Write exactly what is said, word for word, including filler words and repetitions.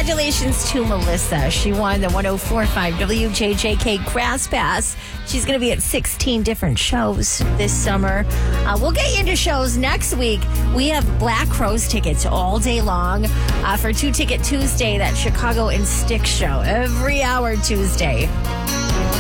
congratulations to Melissa. She won the one oh four point five W J J K Grass Pass. She's going to be at sixteen different shows this summer. Uh, we'll get you into shows next week. We have Black Crowes tickets all day long uh, for Two Ticket Tuesday, that Chicago and Stick show, every hour Tuesday.